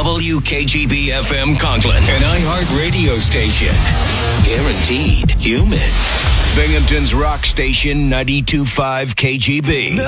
WKGB FM Conklin, an iHeart radio station. Guaranteed human. Binghamton's rock station, 92.5 KGB.